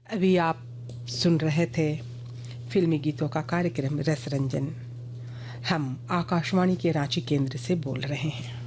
अभी आप सुन रहे थे फिल्मी गीतों का कार्यक्रम रस रंजन। हम आकाशवाणी के रांची केंद्र से बोल रहे हैं।